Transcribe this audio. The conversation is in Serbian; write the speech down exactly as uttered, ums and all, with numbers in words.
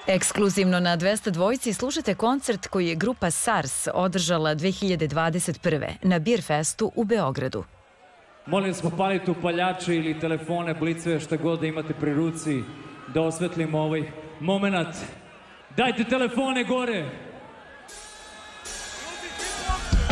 Ekskluzivno na dvesta dvojici slušate koncert koji je grupa SARS održala dve hiljade dvadeset prve. na Beer Festu u Beogradu. Molim vas, popalite upaljače ili telefone, bliceve, šta god da imate pri ruci, da osvetlimo ovaj moment. Dajte telefone gore!